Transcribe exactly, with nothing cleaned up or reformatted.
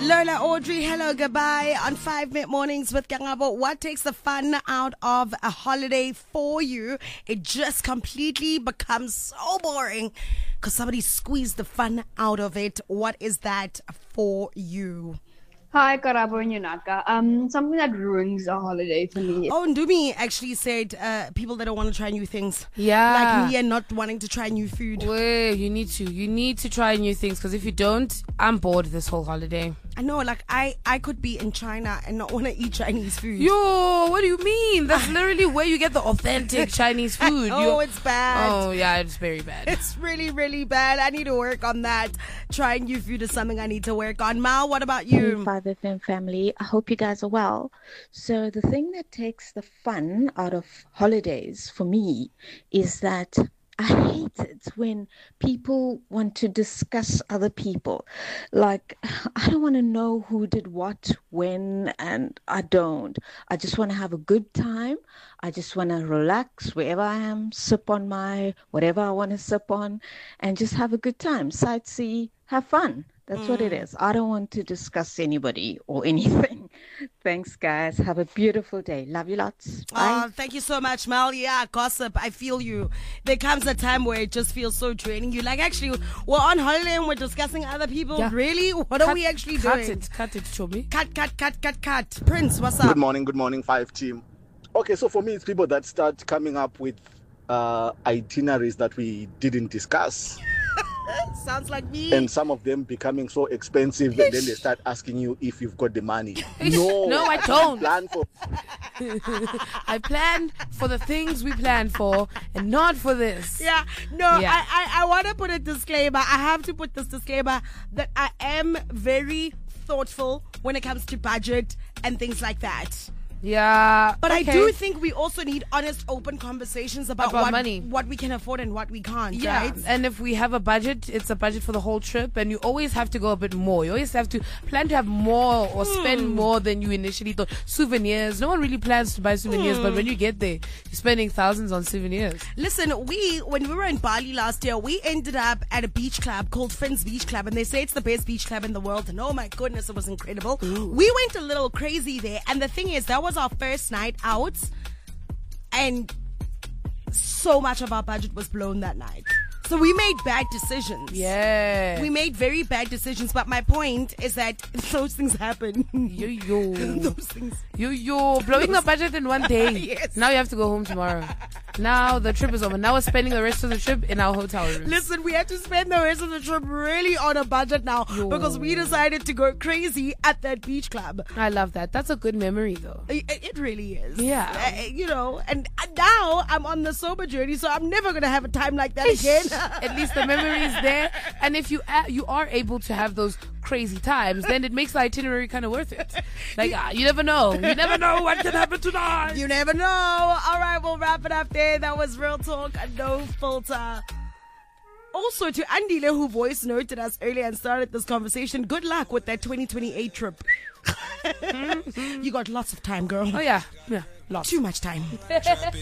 Lola Audrey, hello, goodbye. On five Minute Mornings with Kangabo, what takes the fun out of a holiday for you? It just completely becomes so boring because somebody squeezed the fun out of it. What is that for you? Hi, Karabo and Yunaka. Um, something that ruins a holiday for me. Oh, Ndumi actually said uh, people that don't want to try new things. Yeah. Like me and not wanting to try new food. Wait, you need to. You need to try new things because if you don't, I'm bored this whole holiday. I know, like I, I could be in China and not want to eat Chinese food. Yo, what do you mean? That's literally where you get the authentic Chinese food. Oh, You're- it's bad. Oh, yeah, it's very bad. It's really, really bad. I need to work on that. Trying new food is something I need to work on. Mal, what about you? five F M family, I hope you guys are well. So the thing that takes the fun out of holidays for me is that I hate it when people want to discuss other people. Like, I don't want to know who did what, when, and I don't. I just want to have a good time. I just want to relax wherever I am, sip on my whatever I want to sip on, and just have a good time. Sightsee, have fun. That's mm. what it is. I don't want to discuss anybody or anything. Thanks, guys. Have a beautiful day. Love you lots. Bye. Oh, thank you so much, Mel. Yeah, gossip. I feel you. There comes a time where it just feels so draining. You like, actually, we're on holiday and we're discussing other people. Yeah. Really? What cut, are we actually cut doing? Cut it. Cut it, Chobi. Cut, cut, cut, cut, cut. Prince, what's up? Good morning. Good morning, five team. Okay, so for me, it's people that start coming up with uh, itineraries that we didn't discuss. Sounds like me. And some of them becoming so expensive, and then they start asking you if you've got the money. No, no, I don't. Plan for. I planned for the things we planned for, and not for this. Yeah, no, Yeah. I, I, I want to put a disclaimer. I have to put this disclaimer that I am very thoughtful when it comes to budget and things like that. Yeah, But okay. I do think we also need honest, open conversations about, About what, money. what we can afford and what we can't, Yeah, right? and if we have a budget, it's a budget for the whole trip, and you always have to go a bit more. You always have to plan to have more or spend Hmm. more than you initially thought. Souvenirs. No one really plans to buy souvenirs, but when you get there, you're spending thousands on souvenirs. Listen, we, when we were in Bali last year, we ended up at a beach club called Finn's Beach Club, and they say it's the best beach club in the world, and oh my goodness, it was incredible. Ooh. We went a little crazy there, and the thing is, that was our first night out, and so much of our budget was blown that night. So we made bad decisions. Yeah. We made very bad decisions, but my point is that those things happen. Yo yo. Those things. Yo yo. Blowing the budget in one day. Yes. Now you have to go home tomorrow. Now the trip is over. Now we're spending the rest of the trip in our hotel room. Listen, we had to spend the rest of the trip really on a budget now Yo. because we decided to go crazy at that beach club. I love that. That's a good memory though. It, it really is. Yeah. Uh, you know, and uh, now I'm on the sober journey, so I'm never going to have a time like that again. At least the memory is there. And if you a- you are able to have those crazy times, then it makes the itinerary kind of worth it. Like, ah, you never know. You never know what can happen tonight. You never know. All right, we'll wrap it up there. That was Real Talk, No Filter. Also, to Andile, who voice noted us earlier and started this conversation, good luck with that twenty twenty-eight trip. You got lots of time, girl. Oh, yeah. Yeah. Lots. Too much time.